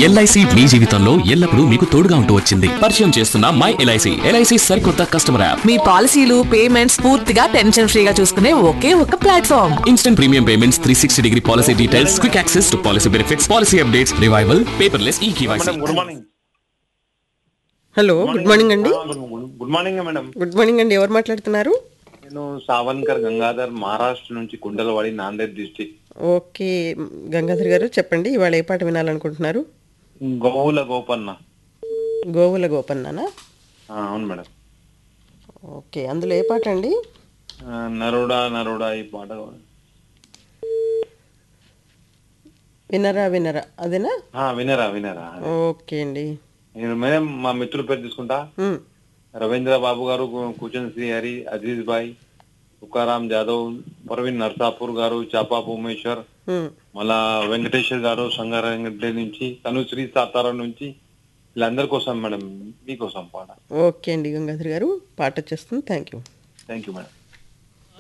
LIC మీ జీవితంలో ఎల్లప్పుడూ మీకు తోడుగా ఉంటూ వచ్చింది. పరిచయం చేస్తున్న మై ఎల్ఐసి. ఎల్ఐసి సరికొత్త కస్టమర్ యాప్. మీ పాలసీలు పేమెంట్స్ పూర్తిగా టెన్షన్ ఫ్రీగా చూసుకునే ఒకే ఒక platform. Instant premium payments, 360 degree policy details, quick access to policy benefits, policy updates, revival, paperless eKYC. Good morning. Hello, good morning అండి. Good morning madam. Good morning అండి. ఎవరు మాట్లాడుతున్నారు? నేను సావన్కర్ గంగాధర్, మహారాష్ట్ర నుంచి, కుండలవాడి, నాందేడ్ డిస్ట్రిక్ట్. ఓకే గంగాధర్ గారు, చెప్పండి ఇవాళ ఏ పాట వినాలనుకుంటున్నారు? గోవుల గోపన్న. గోవుల గోపన్ననా? అవును మేడం. ఓకే, అందులో ఏ పాట అండి? నరుడా నరుడా ఈ పాట. వినరా వినరా అదేనా? వినరా వినరా. ఓకే అండి. నేను మేడం మా మిత్రుల పేరు తీసుకుంటా. రవీంద్ర బాబు గారు, కూచన్ శ్రీహరి, అజీజ్ భాయ్, తుకారాం జాదవ్, ప్రవీణ్ నర్సాపూర్ గారు, చాపా భూమేశ్వర్, మళ్ళా వెంకటేశ్వర్ గారు సంగారెడ్డి నుంచి, తనుశ్రీ సాతారా నుంచి, వీళ్ళందరి కోసం మేడం, మీకోసం పాట. ఓకే అండి గంగాధర్ గారు, పాట వచ్చేస్తుంది. Thank you madam.